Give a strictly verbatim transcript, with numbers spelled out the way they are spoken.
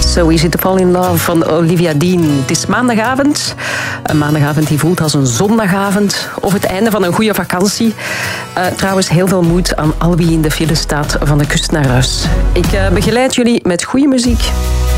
So Easy to Fall in Love van Olivia Dean. Het is maandagavond. Een maandagavond die voelt als een zondagavond. Of het einde van een goede vakantie. Uh, trouwens, heel veel moed aan al wie in de file staat van de kust naar huis. Ik uh, begeleid jullie met goede muziek.